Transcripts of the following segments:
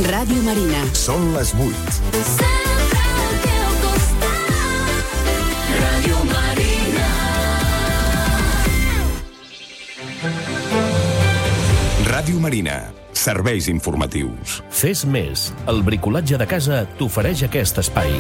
Ràdio Marina. Són les 8. Ràdio Marina. Ràdio Marina. Serveis informatius. Fes més. El bricolatge de casa t'ofereix aquest espai.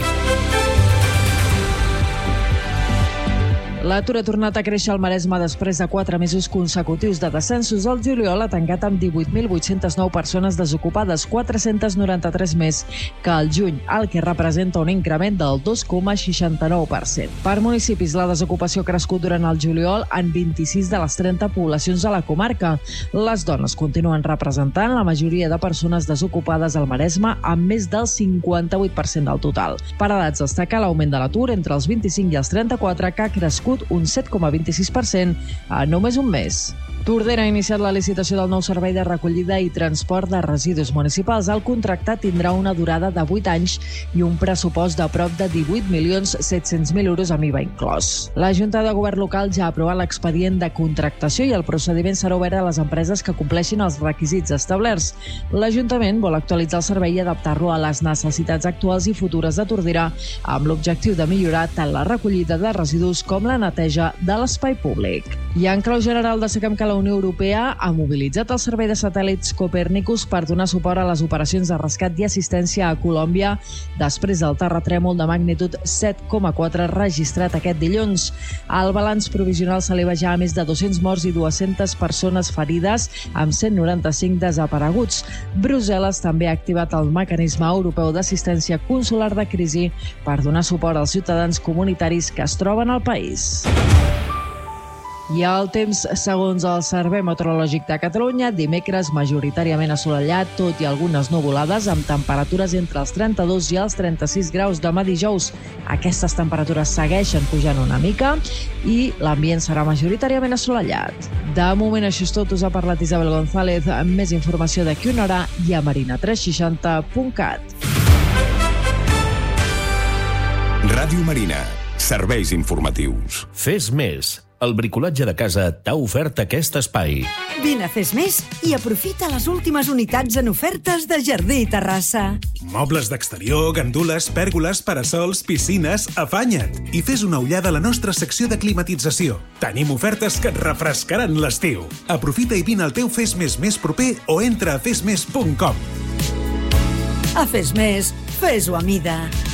L'atur ha tornat a créixer al Maresme després de 4 mesos consecutius de descensos. El juliol ha tancat amb 18.809 persones desocupades, 493 més que el juny, el que representa un increment del 2,69%. Per municipis, la desocupació ha crescut durant el juliol en 26 de les 30 poblacions de la comarca. Les dones continuen representant la majoria de persones desocupades al Maresme, amb més del 58% del total. Per edats destaca l'augment de l'atur entre els 25 i els 34, que ha crescut un 7,26% en només un mes. Tordera ha iniciat la licitació del nou servei de recollida i transport de residus municipals. El contractat tindrà una durada de 8 anys i un pressupost de prop de 18.700.000 euros amb IVA inclòs. La Junta de Govern local ja ha aprovat l'expedient de contractació i el procediment serà obert a les empreses que compleixin els requisits establerts. L'Ajuntament vol actualitzar el servei i adaptar-lo a les necessitats actuals i futures de Tordera, amb l'objectiu de millorar tant la recollida de residus com la neteja de l'espai públic. I en clau general destaquem que la Unió Europea ha mobilitzat el servei de satèl·lits Copernicus per donar suport a les operacions de rescat i assistència a Colòmbia després del terratrèmol de magnitud 7,4 registrat aquest dilluns. El balanç provisional s'eleva ja a més de 200 morts i 200 persones ferides, amb 195 desapareguts. Brussel·les també ha activat el mecanisme europeu d'assistència consular de crisi per donar suport als ciutadans comunitaris que es troben al país. I el temps, segons el Servei Meteorològic de Catalunya, dimecres majoritàriament assolellat, tot i algunes nuvolades, amb temperatures entre els 32 i els 36 graus. Demà dijous aquestes temperatures segueixen pujant una mica i l'ambient serà majoritàriament assolellat. De moment això és tot. Us ha parlat Isabel González. Amb més informació d'aquí una hora i a marina360.cat. Ràdio Marina. Serveis informatius. Fes més. El bricolatge de casa t'ha ofert aquest espai. Vine a Fes Més i aprofita les últimes unitats en ofertes de Jardí i Terrassa. Mobles d'exterior, gandules, pèrgoles, parasols, piscines, afanya't i fes una ullada a la nostra secció de climatització. Tenim ofertes que et refrescaran l'estiu. Aprofita i vine al teu Fes Més més proper o entra a fesmes.com. A Fes Més, fes-ho a mida.